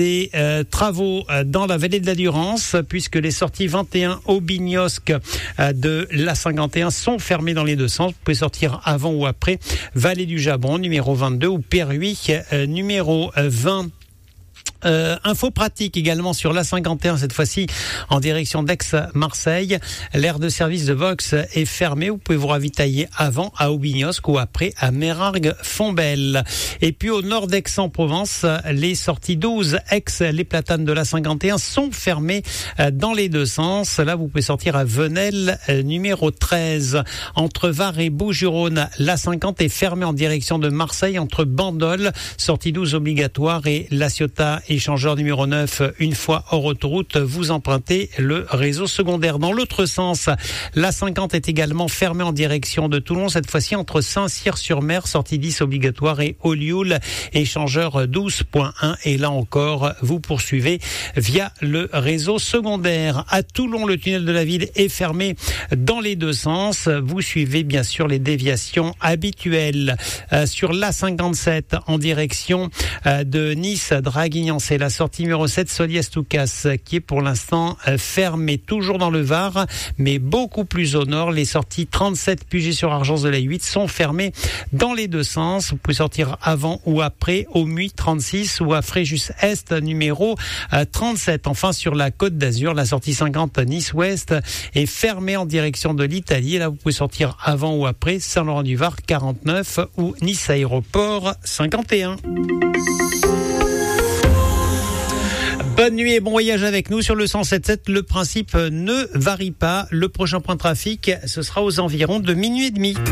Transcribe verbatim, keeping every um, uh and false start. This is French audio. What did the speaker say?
Des euh, travaux euh, dans la vallée de la Durance, puisque les sorties vingt et un Aubignosc euh, de l'A cinquante et un sont fermées dans les deux sens. Vous pouvez sortir avant ou après Vallée du Jabron, numéro vingt-deux, ou Perruy, euh, numéro vingt. Euh, info pratique également sur l'A cinquante et un, cette fois-ci en direction d'Aix-Marseille. L'aire de service de Vox est fermée. Vous pouvez vous ravitailler avant à Aubignosc ou après à Mérargues-Fontbelle. Et puis au nord d'Aix-en-Provence, les sorties douze Aix, les Platanes de l'A cinquante et un sont fermées dans les deux sens. Là, vous pouvez sortir à Venelle, numéro treize. Entre Var et Bouches-du-Rhône, l'A cinquante est fermée en direction de Marseille entre Bandol, sortie douze obligatoire, et La Ciotat, échangeur numéro neuf. Une fois hors autoroute, vous empruntez le réseau secondaire. Dans l'autre sens, l'A cinquante est également fermée en direction de Toulon, cette fois-ci entre Saint-Cyr-sur-Mer, sortie dix obligatoire, et Olioul, échangeur douze point un. Et là encore, vous poursuivez via le réseau secondaire. À Toulon, le tunnel de la ville est fermé dans les deux sens. Vous suivez bien sûr les déviations habituelles. Euh, sur l'A cinquante-sept en direction euh, de Nice, Draguignan, c'est la sortie numéro sept, Soliès-Toucas, qui est pour l'instant fermée, toujours dans le Var, mais beaucoup plus au nord. Les sorties trente-sept Puget-sur-Argence de la huit sont fermées dans les deux sens. Vous pouvez sortir avant ou après au Muy trente-six ou à Fréjus-Est, numéro trente-sept. Enfin, sur la Côte d'Azur, la sortie cinquante Nice-Ouest est fermée en direction de l'Italie. Là, vous pouvez sortir avant ou après Saint-Laurent-du-Var quarante-neuf ou Nice-Aéroport cinquante et un. Bonne nuit et bon voyage avec nous sur le cent sept sept. Le principe ne varie pas. Le prochain point de trafic, ce sera aux environs de minuit et demi.